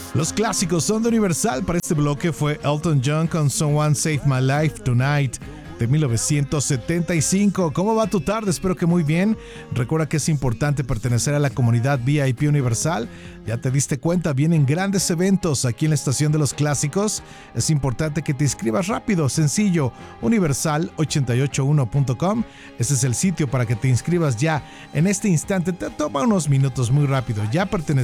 Los clásicos son de Universal. Para este bloque fue Elton John con Someone Save My Life Tonight de 1975. ¿Cómo va tu tarde? Espero que muy bien. Recuerda que es importante pertenecer a la comunidad VIP Universal. Ya te diste cuenta, vienen grandes eventos aquí en la estación de los clásicos. Es importante que te inscribas rápido, sencillo. Universal881.com. Ese es el sitio para que te inscribas ya en este instante. Te toma unos minutos muy rápido. Ya perteneces